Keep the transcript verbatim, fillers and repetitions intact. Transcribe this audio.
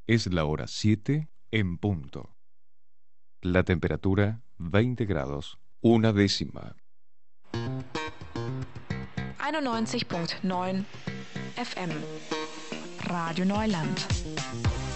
Es la hora siete en punto. La temperatura veinte grados, una décima. einundneunzig Komma neun F M Radio Neuland.